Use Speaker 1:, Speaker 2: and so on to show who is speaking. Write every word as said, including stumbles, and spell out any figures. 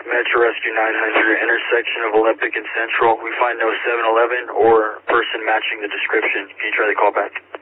Speaker 1: Metro Rescue nine hundred, intersection of Olympic and Central. We find no seven eleven or person matching the description. Can you try to call back?